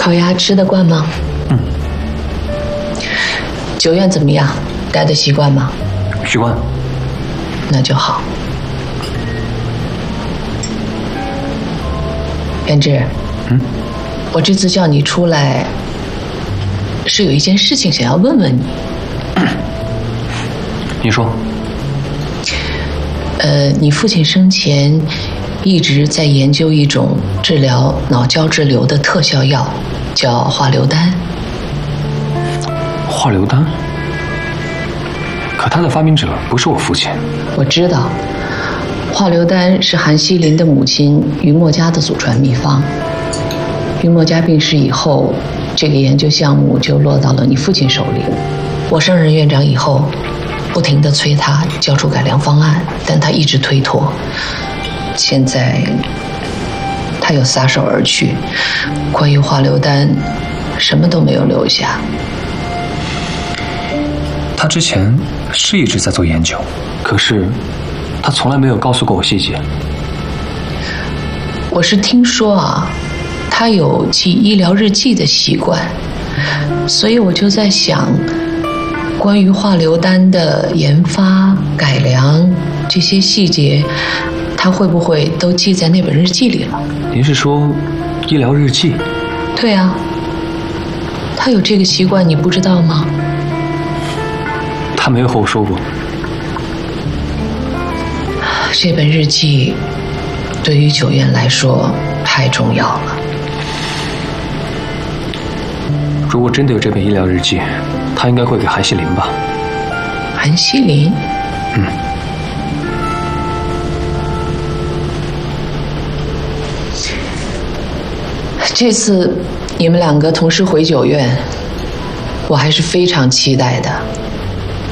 烤鸭吃得惯吗？ 嗯。 酒院怎么样？待得习惯吗？ 习惯。 那就好。元志，我这次叫你出来，是有一件事情想要问问你。 你说。 你父亲生前一直在研究一种治疗脑胶质瘤的特效药，叫化硫丹。 化硫丹？可他的发明者不是我父亲。 我知道，化硫丹是韩锡林的母亲于墨家的祖传秘方。于墨家病逝以后，这个研究项目就落到了你父亲手里。我升任院长以后，不停地催他交出改良方案，但他一直推脱。现在他又撒手而去，关于化硫丹什么都没有留下。 他之前是一直在做研究，可是他从来没有告诉过我细节。 我是听说啊，他有记医疗日记的习惯，所以我就在想，关于化硫丹的研发、改良这些细节，他会不会都记在那本日记里了？ 您是说医疗日记？ 对啊，他有这个习惯，你不知道吗？ 他没有和我说过。 这本日记对于酒院来说太重要了。 如果真的有这本医疗日记，他应该会给韩锡林吧？ 韩锡林？这次你们两个同时回酒院，我还是非常期待的。